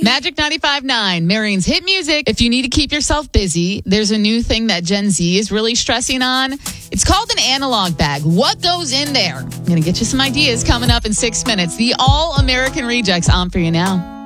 Magic 95.9, Marion's hit music. If you need to keep yourself busy, there's a new thing that Gen Z is really stressing on. It's called an analog bag. What goes in there? I'm going to get you some ideas coming up in 6 minutes. The All American Rejects on for you now.